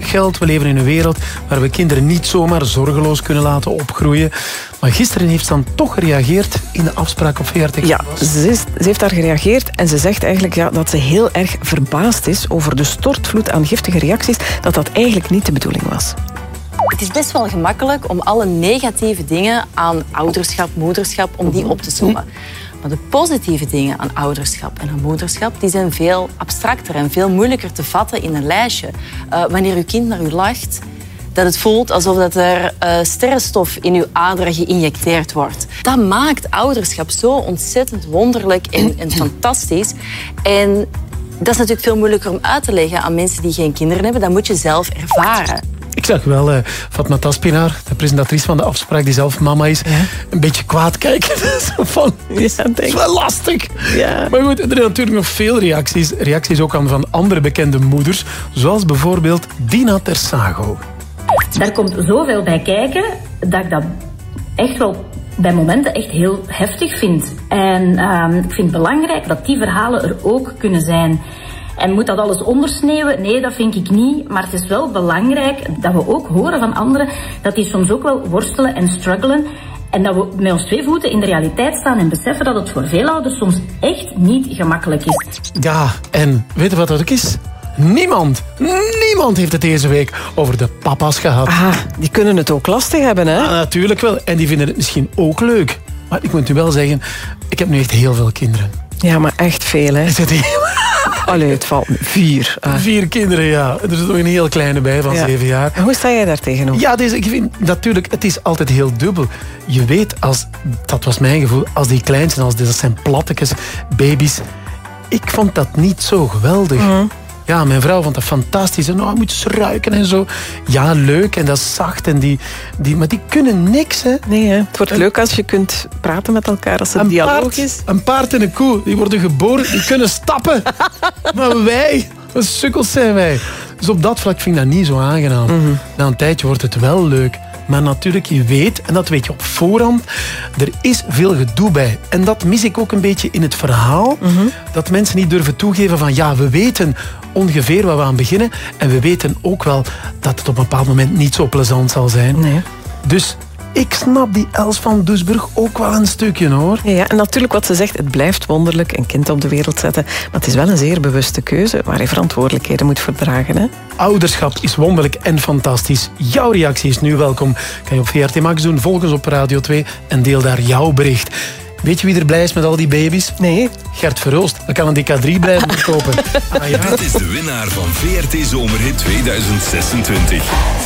geldt. We leven in een wereld waar we kinderen niet zomaar zorgeloos kunnen laten opgroeien. Maar gisteren heeft ze dan toch gereageerd in de afspraak op VRT. Ja, ze heeft daar gereageerd en ze zegt eigenlijk dat ze heel erg verbaasd is over de stortvloed aan giftige reacties, dat eigenlijk niet de bedoeling was. Het is best wel gemakkelijk om alle negatieve dingen aan ouderschap, moederschap, om die op te sommen. Maar de positieve dingen aan ouderschap en aan moederschap, die zijn veel abstracter en veel moeilijker te vatten in een lijstje. Wanneer uw kind naar u lacht, dat het voelt alsof dat er sterrenstof in uw aderen geïnjecteerd wordt. Dat maakt ouderschap zo ontzettend wonderlijk en fantastisch. En dat is natuurlijk veel moeilijker om uit te leggen aan mensen die geen kinderen hebben. Dat moet je zelf ervaren. Ik zag wel Fatma Taspinaar, de presentatrice van de afspraak, die zelf mama is, een beetje kwaad kijken. Van, het is wel lastig. Ja. Maar goed, er zijn natuurlijk nog veel reacties. Reacties ook aan van andere bekende moeders, zoals bijvoorbeeld Dina Tersago. Daar komt zoveel bij kijken dat ik dat echt wel bij momenten echt heel heftig vind. En ik vind het belangrijk dat die verhalen er ook kunnen zijn. En moet dat alles ondersneeuwen? Nee, dat vind ik niet. Maar het is wel belangrijk dat we ook horen van anderen dat die soms ook wel worstelen en struggelen. En dat we met ons 2 voeten in de realiteit staan en beseffen dat het voor veel ouders soms echt niet gemakkelijk is. Ja, en weet je wat dat ook is? Niemand heeft het deze week over de papa's gehad. Ah, die kunnen het ook lastig hebben, hè? Ja, natuurlijk wel. En die vinden het misschien ook leuk. Maar ik moet u wel zeggen, ik heb nu echt heel veel kinderen. Ja, maar echt veel, hè? Is het heel... Allee, het valt 4. 4 kinderen, ja. Er is nog een heel kleine bij van 7 jaar. En hoe sta jij daar tegenover? Ja, ik vind natuurlijk, het is altijd heel dubbel. Je weet, dat was mijn gevoel, als die klein zijn, dat zijn plattekes, baby's. Ik vond dat niet zo geweldig. Ja, mijn vrouw vond dat fantastisch. En moet ze ruiken en zo. Ja, leuk en dat is zacht. En maar die kunnen niks, hè. Nee, hè. Het wordt leuk als je kunt praten met elkaar, als het een dialoog is. Een paard en een koe, die worden geboren, die kunnen stappen. Maar wij, wat sukkels zijn wij. Dus op dat vlak vind ik dat niet zo aangenaam. Na een tijdje wordt het wel leuk. Maar natuurlijk, je weet, en dat weet je op voorhand, er is veel gedoe bij. En dat mis ik ook een beetje in het verhaal. Dat mensen niet durven toegeven van, ja, we weten ongeveer waar we aan beginnen. En we weten ook wel dat het op een bepaald moment niet zo plezant zal zijn. Nee. Dus ik snap die Els van Doesburg ook wel een stukje, hoor. Ja, en natuurlijk wat ze zegt, het blijft wonderlijk een kind op de wereld zetten. Maar het is wel een zeer bewuste keuze waar je verantwoordelijkheden moet voor dragen, hè? Ouderschap is wonderlijk en fantastisch. Jouw reactie is nu welkom. Kan je op VRT Max doen, volg ons op Radio 2 en deel daar jouw bericht. Weet je wie er blij is met al die baby's? Nee. Gert Verhulst. Dan kan een DK3 blijven kopen. Dit is de winnaar van VRT Zomerhit 2026.